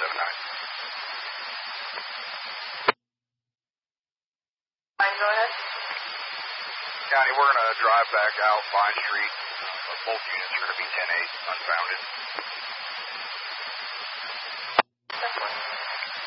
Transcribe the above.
Go ahead. County, we're going to drive back out Vine Street. Both units are going to be 10-8, unfounded.